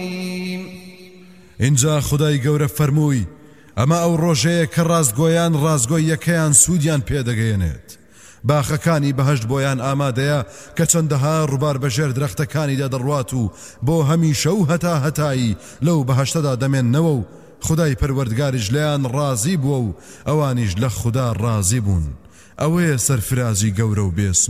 اینجا خدای گەورە فەرمووی ئەمە ئەو ڕۆژەیە کە ڕاستگۆیان ڕاستگۆی یەکەیان سوودیان پێدەگەیەنێت باخەکانی بەهەشت بۆیان ئامادەیە کە چەندەها ڕووبار بەژێر درەختەکانیدا دەڕوات و بۆ هەمیشە و هەتا هەتایی لەو بەهەشتەدا دەمێننەوە و خدای پەروەردگاریش لەیان ڕازی بووە و ئەوانیش لە خوددا ڕازی بوون ئەوەیە سەرفرازی گەورە و بێسم